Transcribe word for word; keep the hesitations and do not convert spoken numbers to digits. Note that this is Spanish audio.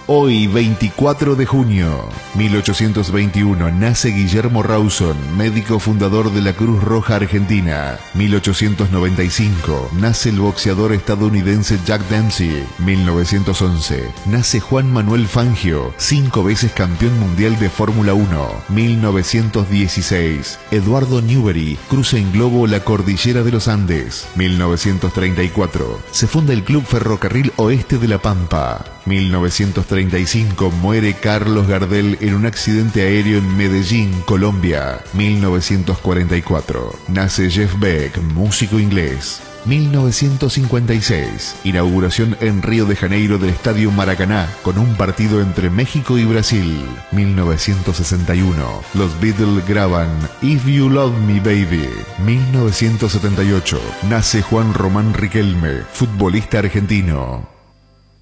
Hoy, veinticuatro de junio, mil ochocientos veintiuno, nace Guillermo Rawson, médico fundador de la Cruz Roja Argentina. mil ochocientos noventa y cinco, nace el boxeador estadounidense Jack Dempsey. mil novecientos once, nace Juan Manuel Fangio, cinco veces campeón mundial de Fórmula uno. mil novecientos dieciséis, Eduardo Newbery cruza en globo la cordillera de los Andes. mil novecientos treinta y cuatro, se funda el Club Ferrocarril Oeste de La Pampa. mil novecientos treinta y cinco, muere Carlos Gardel en un accidente aéreo en Medellín, Colombia. mil novecientos cuarenta y cuatro, nace Jeff Beck, músico inglés. mil novecientos cincuenta y seis, inauguración en Río de Janeiro del Estadio Maracaná con un partido entre México y Brasil. mil novecientos sesenta y uno, los Beatles graban If You Love Me Baby. mil novecientos setenta y ocho, nace Juan Román Riquelme, futbolista argentino.